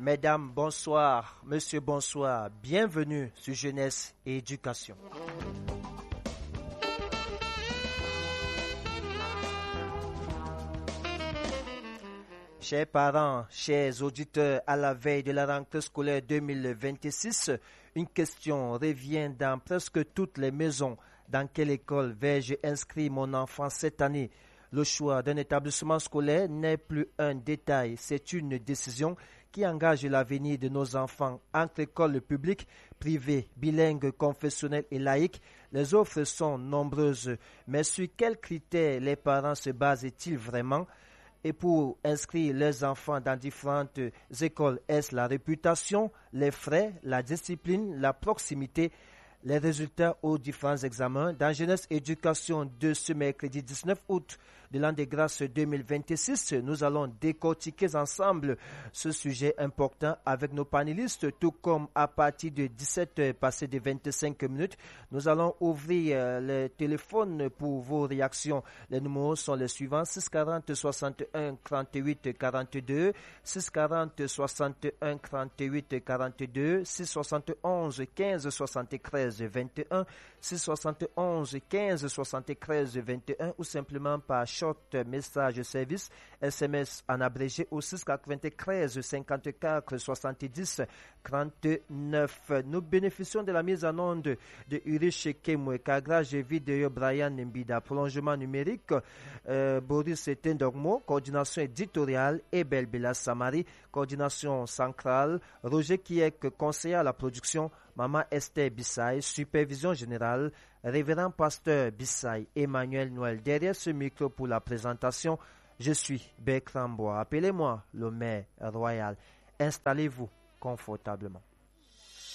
Mesdames, bonsoir. Monsieur, bonsoir. Bienvenue sur Jeunesse et Éducation. Chers parents, chers auditeurs, à la veille de la rentrée scolaire 2026, une question revient dans presque toutes les maisons. Dans quelle école vais-je inscrire mon enfant cette année? Le choix d'un établissement scolaire n'est plus un détail, c'est une décision qui engage l'avenir de nos enfants. Entre écoles publiques, privées, bilingues, confessionnelles et laïques, les offres sont nombreuses. Mais sur quels critères les parents se basent-ils vraiment? Et pour inscrire leurs enfants dans différentes écoles, est-ce la réputation, les frais, la discipline, la proximité, les résultats aux différents examens? Dans Jeunesse Éducation de ce mercredi 19 août de l'an de grâce 2026, nous allons décortiquer ensemble ce sujet important avec nos panélistes, tout comme à partir de 17h passées de 25 minutes, nous allons ouvrir le téléphone pour vos réactions. Les numéros sont les suivants: 640 61 38 42, 640 61 38 42, 671 15 73 21, 671 15 73 21 ou simplement par short message service SMS en abrégé au 693 54 70 39. Nous bénéficions de la mise en onde de Urish Kemwe, cadrage vidéo Brian Mbida, prolongement numérique Boris Tendogmo, coordination éditoriale Ebel Bela Samari, coordination centrale Roger Kiek, conseiller à la production Maman Esther Bissaï, supervision générale Révérend Pasteur Bissaï Emmanuel Noël. Derrière ce micro pour la présentation, je suis Bertrand Bois. Appelez-moi le maire royal. Installez-vous confortablement.